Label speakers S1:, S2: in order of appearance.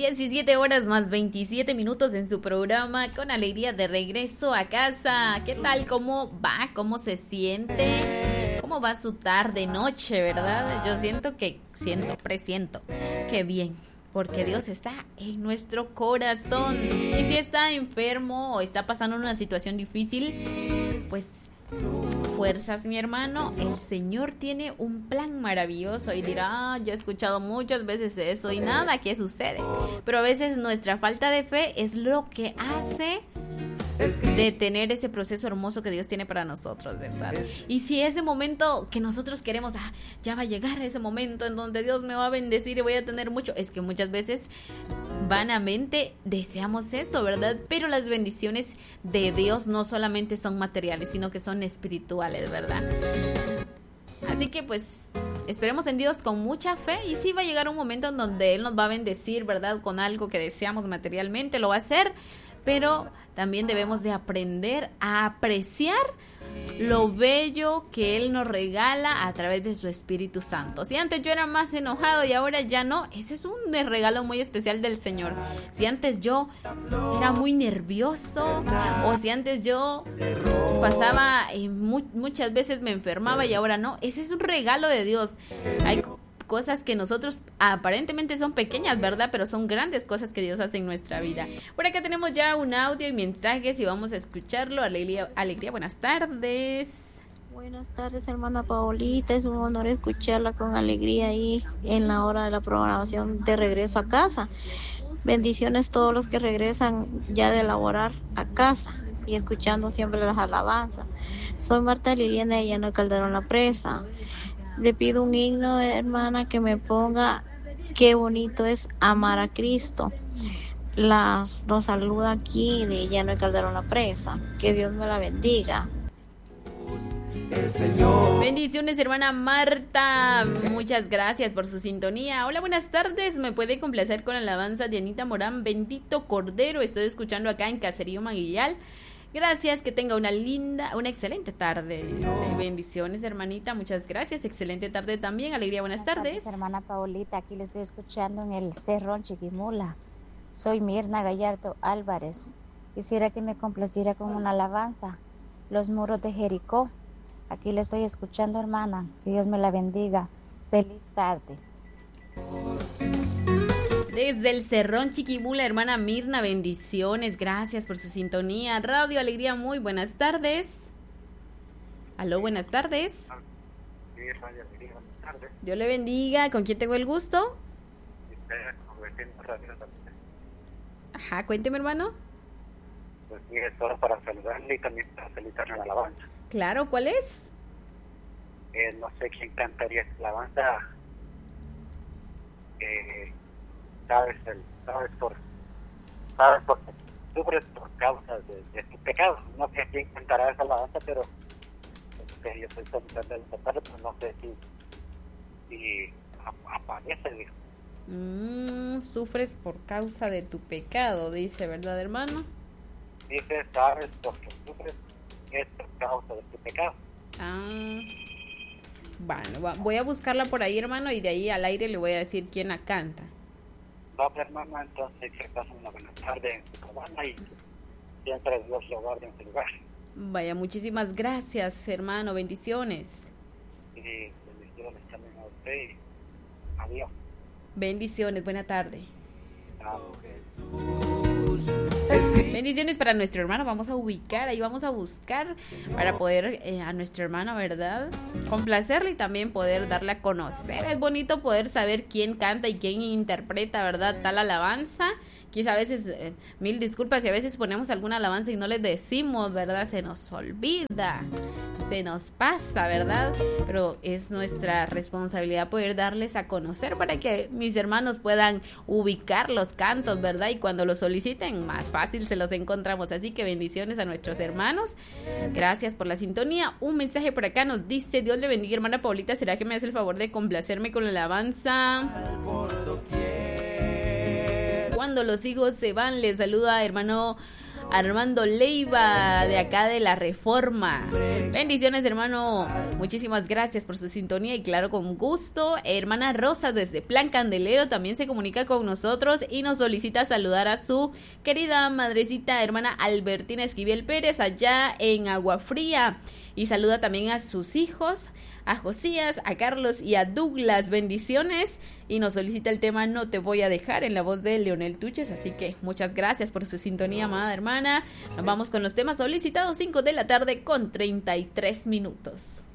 S1: 17 horas más 27 minutos en su programa Con Alegría, de regreso a casa. ¿Qué tal? ¿Cómo va? ¿Cómo se siente? ¿Cómo va su tarde, noche, verdad? Yo presiento que bien, porque Dios está en nuestro corazón. Y si está enfermo o está pasando una situación difícil, pues fuerzas, mi hermano, el Señor tiene un plan maravilloso. Y dirá, yo he escuchado muchas veces eso y nada, ¿qué sucede? Pero a veces nuestra falta de fe es lo que hace detener ese proceso hermoso que Dios tiene para nosotros, ¿verdad? Y si ese momento que nosotros queremos, ya va a llegar ese momento en donde Dios me va a bendecir y voy a tener mucho, es que muchas veces vanamente deseamos eso, ¿verdad? Pero las bendiciones de Dios no solamente son materiales, sino que son espirituales, ¿verdad? Así que pues esperemos en Dios con mucha fe, y sí va a llegar un momento en donde Él nos va a bendecir, ¿verdad? Con algo que deseamos materialmente, lo va a hacer, pero también debemos de aprender a apreciar lo bello que Él nos regala a través de su Espíritu Santo. Si antes yo era más enojado y ahora ya no, ese es un regalo muy especial del Señor. Si antes yo era muy nervioso, o si antes yo pasaba, muchas veces me enfermaba y ahora no, ese es un regalo de Dios. Hay cosas que nosotros aparentemente son pequeñas, ¿verdad? Pero son grandes cosas que Dios hace en nuestra vida. Por acá tenemos ya un audio y mensajes y vamos a escucharlo. Alegría, buenas tardes.
S2: Buenas tardes, hermana Paolita. Es un honor escucharla con alegría ahí en la hora de la programación de regreso a casa. Bendiciones todos los que regresan ya de laborar a casa y escuchando siempre las alabanzas. Soy Marta Liliana de Llano Calderón La Presa. Le pido un himno, hermana, que me ponga Qué bonito es amar a Cristo. Los saluda aquí de Llano Calderón La Presa. Que Dios me la bendiga.
S1: Bendiciones, hermana Marta. Muchas gracias por su sintonía. Hola, buenas tardes. ¿Me puede complacer con la alabanza de Anita Morán, Bendito Cordero? Estoy escuchando acá en Caserío Maguillal. Gracias, que tenga una excelente tarde. Bendiciones, hermanita, muchas gracias. Excelente tarde también. Alegría, buenas tardes.
S3: Hermana Paolita, aquí le estoy escuchando en el Cerrón Chiquimula. Soy Mirna Gallardo Álvarez. Quisiera que me complaciera con una alabanza, Los muros de Jericó. Aquí le estoy escuchando, hermana. Que Dios me la bendiga. Feliz tarde.
S1: Desde el Cerrón Chiquimula, hermana Mirna, bendiciones, gracias por su sintonía. Radio Alegría, muy buenas tardes. Aló, buenas tardes.
S4: Sí, Radio Alegría, buenas tardes.
S1: Dios le bendiga, ¿con quién tengo el gusto? Ajá, cuénteme, hermano.
S4: Pues sí, es solo para saludarle y también para felicitarle la alabanza.
S1: Claro, ¿cuál es?
S4: No sé quién cantaría esta alabanza. Sabes por sufres por causa de tu pecado. No sé quién cantará esa alabanza, pero yo estoy solicitando el total, pero no sé si aparece, dijo.
S1: Sufres por causa de tu pecado, dice, ¿verdad, hermano?
S4: Dice, sabes porque sufres es por causa de tu pecado.
S1: Bueno, voy a buscarla por ahí, hermano, y de ahí al aire le voy a decir quién la canta.
S4: Hermano, entonces que pasen una buena tarde en su cabana y siempre Dios lo guarde en su lugar.
S1: Vaya, muchísimas gracias, hermano, bendiciones.
S4: Y bendiciones también a usted y adiós.
S1: Bendiciones, buena tarde. Bendiciones para nuestro hermano. Vamos a ubicar, ahí vamos a buscar para poder a nuestro hermano, ¿verdad? Complacerle y también poder darle a conocer. Es bonito poder saber quién canta y quién interpreta, ¿verdad? Tal alabanza. Quizá a veces, mil disculpas, si a veces ponemos alguna alabanza y no les decimos, ¿verdad? Se nos olvida, se nos pasa, ¿verdad? Pero es nuestra responsabilidad poder darles a conocer para que mis hermanos puedan ubicar los cantos, ¿verdad? Y cuando los soliciten, más fácil se los encontramos. Así que bendiciones a nuestros hermanos. Gracias por la sintonía. Un mensaje por acá nos dice: Dios le bendiga, hermana Paulita. ¿Será que me hace el favor de complacerme con la alabanza? Cuando los hijos se van, les saluda hermano Armando Leiva de acá de La Reforma. Bendiciones, hermano. Muchísimas gracias por su sintonía y claro, con gusto. Hermana Rosa desde Plan Candelero también se comunica con nosotros y nos solicita saludar a su querida madrecita, hermana Albertina Esquivel Pérez, allá en Agua Fría. Y saluda también a sus hijos, a Josías, a Carlos y a Douglas. Bendiciones. Y nos solicita el tema No te voy a dejar en la voz de Leonel Tuches. Así que muchas gracias por su sintonía, amada hermana. Nos vamos con los temas solicitados, 5 de la tarde con 33 minutos.